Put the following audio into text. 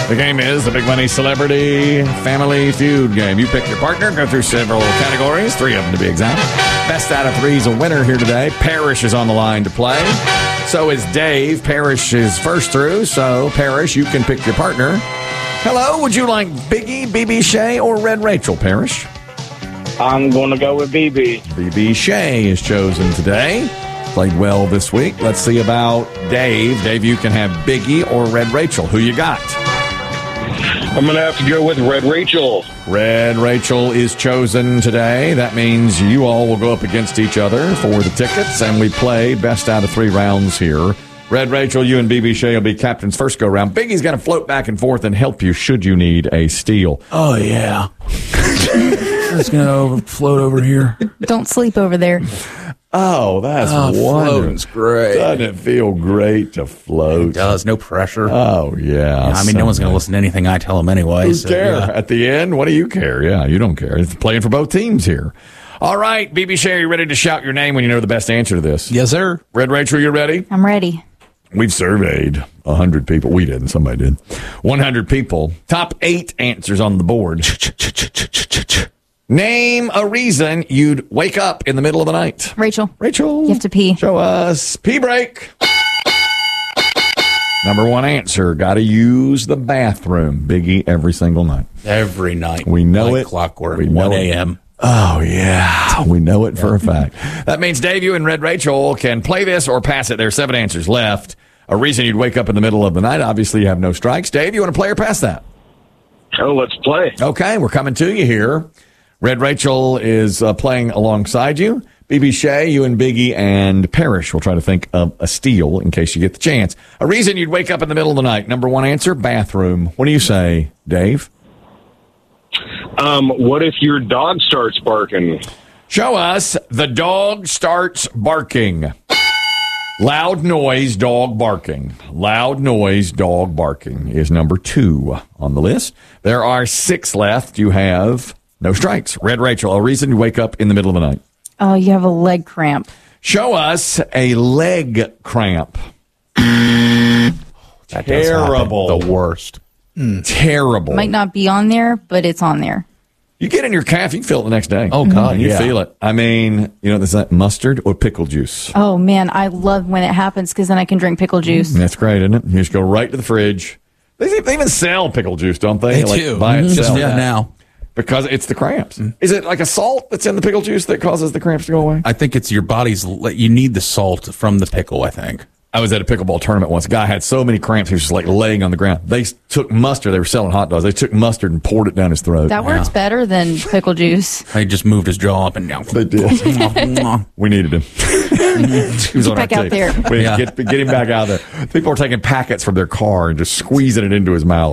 The game is the Big Money Celebrity Family Feud game. You pick your partner, go through several categories, 3 of them to be exact. Best out of 3 is a winner here today. Parrish is on the line to play. So is Dave. Parrish is first through, so Parrish, you can pick your partner. Hello, would you like Biggie, BB Shea, or Red Rachel, Parrish? I'm going to go with BB. BB Shea is chosen today. Played well this week. Let's see about Dave. Dave, you can have Biggie or Red Rachel. Who you got? I'm going to have to go with Red Rachel. Red Rachel is chosen today. That means you all will go up against each other for the tickets, and we play best out of 3 rounds here. Red Rachel, you and BB Shea will be captains first go-round. Biggie's going to float back and forth and help you should you need a steal. Oh, yeah. Just going to float over here. Don't sleep over there. Oh, that's wonderful. Floating's great. Doesn't it feel great to float? It does. No pressure. Oh, yeah. I mean, no one's going to listen to anything I tell them anyway. Who cares? At the end, what do you care? Yeah, you don't care. It's playing for both teams here. All right, BB Shea, are you ready to shout your name when you know the best answer to this? Yes, sir. Red Rachel, you ready? I'm ready. We've surveyed 100 people. We didn't. Somebody did. 100 people. Top 8 answers on the board. Name a reason you'd wake up in the middle of the night. Rachel. Rachel. You have to pee. Show us. Pee break. Number 1 answer. Got to use the bathroom. Biggie every single night. Every night. We know like it. Clockwork. We 1 know it. a.m. Oh, yeah. We know it for a fact. That means Dave, you and Red Rachel can play this or pass it. There are 7 answers left. A reason you'd wake up in the middle of the night. Obviously, you have no strikes. Dave, you want to play or pass that? Oh, let's play. Okay, we're coming to you here. Red Rachel is playing alongside you. BB Shea, you and Biggie and Parrish will try to think of a steal in case you get the chance. A reason you'd wake up in the middle of the night. Number 1 answer, bathroom. What do you say, Dave? What if your dog starts barking? Show us. The dog starts barking. Loud noise, dog barking. Loud noise, dog barking is number 2 on the list. There are 6 left. You have no strikes. Red Rachel, a reason you wake up in the middle of the night. Oh, you have a leg cramp. Show us a leg cramp. Terrible. The worst. Terrible. Might not be on there, but it's on there. You get in your calf, you can feel it the next day. Oh, God, You yeah. feel it. I mean, you know, there's that mustard or pickle juice. Oh, man, I love when it happens because then I can drink pickle juice. That's great, isn't it? You just go right to the fridge. They even sell pickle juice, don't they? They do. Buy it, sell Yeah, it. now. Because it's the cramps. Is it like a salt that's in the pickle juice that causes the cramps to go away? I think it's your body's. You need the salt from the pickle, I think. I was at a pickleball tournament once. A guy had so many cramps, he was just like laying on the ground. They took mustard. They were selling hot dogs. They took mustard and poured it down his throat. That works better than pickle juice. He just moved his jaw up and down. They did. We needed him. He was on back our out team. there. Get him back out there. People are taking packets from their car and just squeezing it into his mouth.